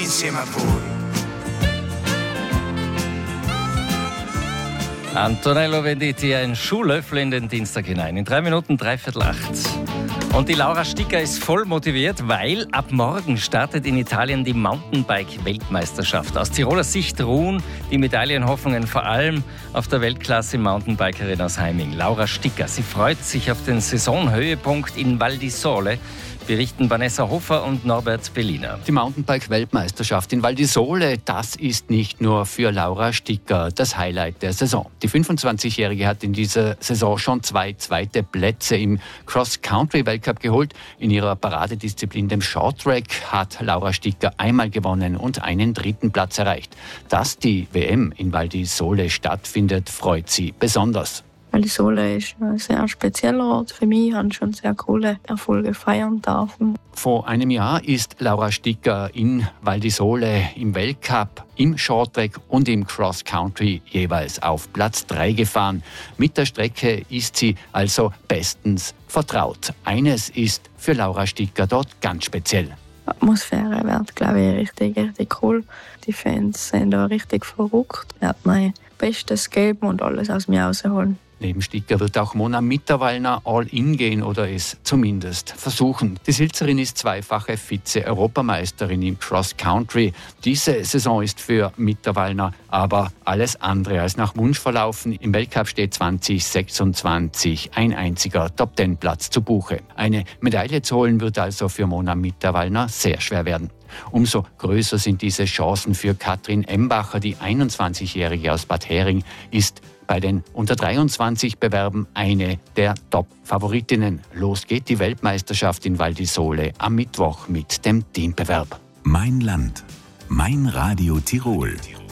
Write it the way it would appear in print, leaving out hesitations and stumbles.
insieme a voi. Antonello Venditti, ein Schuhlöffel in den Dienstag hinein. In 3 Minuten, 7:45. Und die Laura Sticker ist voll motiviert, weil ab morgen startet in Italien die Mountainbike-Weltmeisterschaft. Aus Tiroler Sicht ruhen die Medaillenhoffnungen vor allem auf der Weltklasse-Mountainbikerin aus Heiming, Laura Sticker. Sie freut sich auf den Saisonhöhepunkt in Val di Sole, berichten Vanessa Hofer und Norbert Belliner. Die Mountainbike-Weltmeisterschaft in Val di Sole, das ist nicht nur für Laura Sticker das Highlight der Saison. Die 25-Jährige hat in dieser Saison schon 2 zweite Plätze im Cross-Country-Weltcup geholt. In ihrer Paradedisziplin, dem Shorttrack, hat Laura Sticker einmal gewonnen und einen 3. Platz erreicht. Dass die WM in Val di Sole stattfindet, freut sie besonders. Val di Sole ist ein sehr spezieller Ort für mich. Ich habe schon sehr coole Erfolge feiern dürfen. Vor einem Jahr ist Laura Sticker in Val di Sole im Weltcup, im Shorttrack und im Cross Country jeweils auf Platz 3 gefahren. Mit der Strecke ist sie also bestens vertraut. Eines ist für Laura Sticker dort ganz speziell. Die Atmosphäre wird, glaube ich, richtig cool. Die Fans sind da richtig verrückt. Ich werde mein Bestes geben und alles aus mir rausholen. Neben Sticker wird auch Mona Mitterwallner all-in gehen oder es zumindest versuchen. Die Silzerin ist zweifache Vize-Europameisterin im Cross-Country. Diese Saison ist für Mitterwallner aber alles andere als nach Wunsch verlaufen. Im Weltcup steht 2026 ein einziger Top-10-Platz zu Buche. Eine Medaille zu holen wird also für Mona Mitterwallner sehr schwer werden. Umso größer sind diese Chancen für Katrin Embacher. Die 21-Jährige aus Bad Hering ist bei den Unter-23-Bewerben eine der Top-Favoritinnen. Los geht die Weltmeisterschaft in Val di Sole am Mittwoch mit dem Teambewerb. Mein Land, mein Radio Tirol.